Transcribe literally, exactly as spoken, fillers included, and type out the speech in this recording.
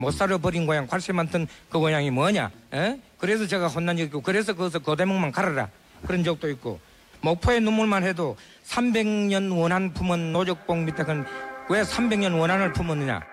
못 살아버린 고향 관심 많던 그 고향이 뭐냐? 에? 그래서 제가 혼난 적이 있고 그래서 거기서 고대목만 갈아라 그런 적도 있고 목포의 눈물만 해도 삼백 년 원한 품은 노적봉 밑에 왜 삼백 년 원한을 품었느냐?